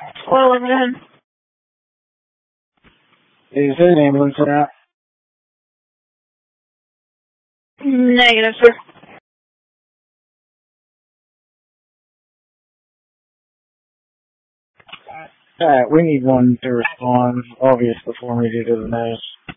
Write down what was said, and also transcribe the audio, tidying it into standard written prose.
Well, then. Is there an ambulance out? Negative, sir. Alright, we need one to respond. Obvious deformity to the nose.